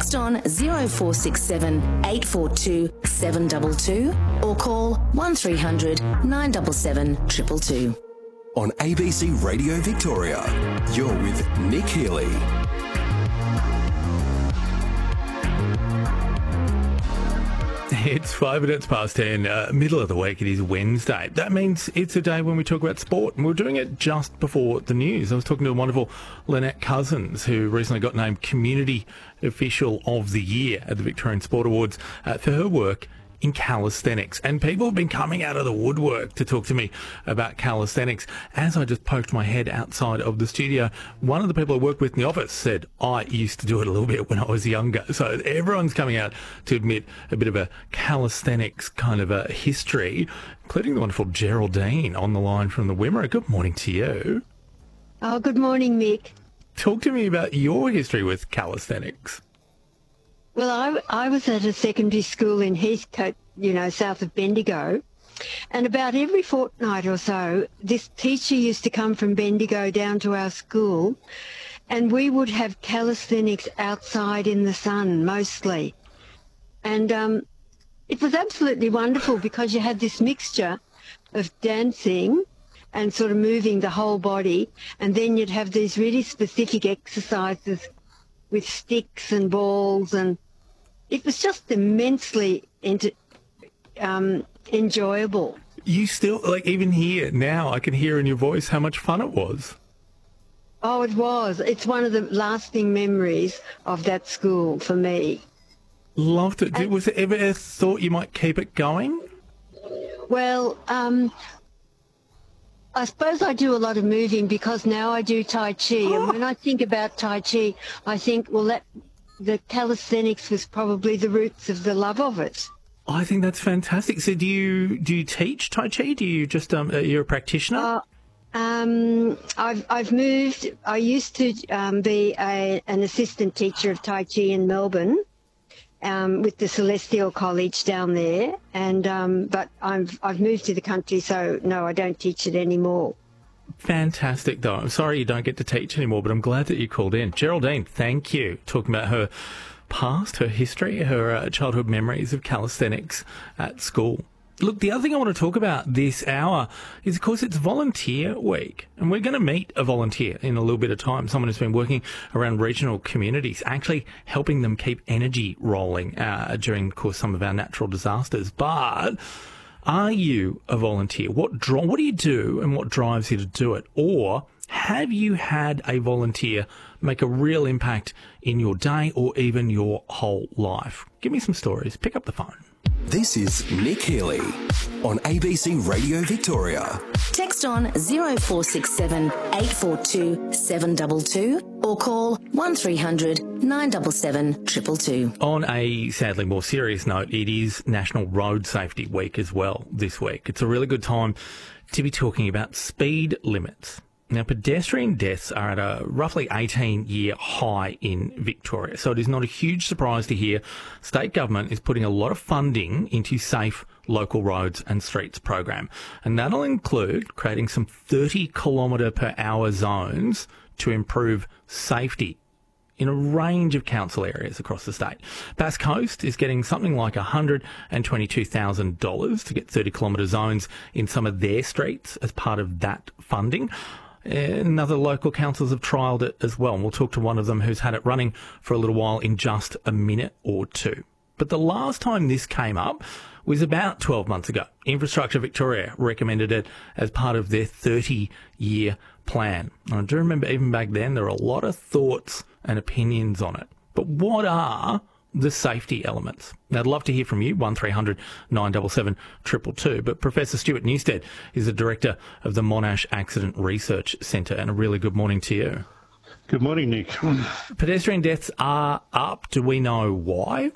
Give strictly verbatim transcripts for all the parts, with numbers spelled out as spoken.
Text on zero four six seven eight four two seven two two or call one three hundred nine seven seven two two two. On A B C Radio Victoria, you're with Nick Healy. It's five minutes past ten, uh, middle of the week. It is Wednesday. That means it's a day when we talk about sport, and we're doing it just before the news. I was talking to the wonderful Lynette Cousins, who recently got named Community Official of the Year at the Victorian Sport Awards uh, for her work in calisthenics. And people have been coming out of the woodwork to talk to me about calisthenics. As I just poked my head outside of the studio, one of the people I work with in the office said, I used to do it a little bit when I was younger. So everyone's coming out to admit a bit of a calisthenics kind of a history, including the wonderful Geraldine on the line from the Wimmera. Good morning to you. Oh, good morning, Mick. Talk to me about your history with calisthenics. Well, I, I was at a secondary school in Heathcote, you know, south of Bendigo, and about every fortnight or so, this teacher used to come from Bendigo down to our school, and we would have calisthenics outside in the sun, mostly. And um, it was absolutely wonderful because you had this mixture of dancing and sort of moving the whole body, and then you'd have these really specific exercises with sticks and balls, and it was just immensely ent- um, enjoyable. You still, like, even here now, I can hear in your voice how much fun it was. Oh, it was. It's one of the lasting memories of that school for me. Loved it. And was it ever a thought you might keep it going? Well, um, I suppose I do a lot of moving because now I do Tai Chi. Oh. And when I think about Tai Chi, I think, well, that the calisthenics was probably the roots of the love of it. I think that's fantastic. So do you do you teach Tai Chi? Do you just, um, you're a practitioner? Uh, um, I've, I've moved. I used to um, be a, an assistant teacher of Tai Chi in Melbourne. Um, with the Celestial College down there, and um, but I've I've moved to the country, so no, I don't teach it anymore. Fantastic, though. I'm sorry you don't get to teach anymore, but I'm glad that you called in. Geraldine, thank you. Talking about her past, her history, her uh, childhood memories of calisthenics at school. Look, the other thing I want to talk about this hour is, of course, it's Volunteer Week, and we're going to meet a volunteer in a little bit of time, someone who's been working around regional communities, actually helping them keep energy rolling uh, during, of course, some of our natural disasters. But are you a volunteer? What draw, what do you do and what drives you to do it? Or have you had a volunteer make a real impact in your day or even your whole life? Give me some stories. Pick up the phone. This is Nick Healy on A B C Radio Victoria. Text on zero four six seven eight four two seven two two or call one three hundred nine seven seven two two two. On a sadly more serious note, it is National Road Safety Week as well this week. It's a really good time to be talking about speed limits. Now, pedestrian deaths are at a roughly eighteen-year high in Victoria, so it is not a huge surprise to hear state government is putting a lot of funding into Safe Local Roads and Streets program, and that'll include creating some thirty kilometre per hour zones to improve safety in a range of council areas across the state. Bass Coast is getting something like one hundred twenty-two thousand dollars to get thirty kilometre zones in some of their streets as part of that funding. And other local councils have trialled it as well, and we'll talk to one of them who's had it running for a little while in just a minute or two. But the last time this came up was about twelve months ago. Infrastructure Victoria recommended it as part of their thirty-year plan. And I do remember even back then there were a lot of thoughts and opinions on it. But what are the safety elements? Now, I'd love to hear from you, one three hundred nine seven seven two two two. But Professor Stuart Newstead is the Director of the Monash Accident Research Centre, and a really good morning to you. Good morning, Nick. Pedestrian deaths are up. Do we know why?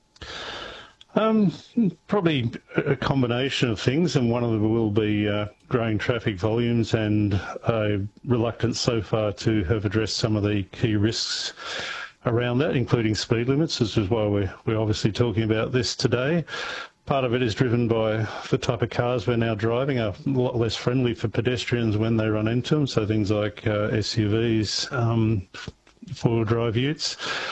Um, probably a combination of things, and one of them will be uh, growing traffic volumes and a reluctance so far to have addressed some of the key risks around that, including speed limits. This is why we're, we're obviously talking about this today. Part of it is driven by the type of cars we're now driving are a lot less friendly for pedestrians when they run into them, so things like uh, S U Vs, um, four-wheel drive utes.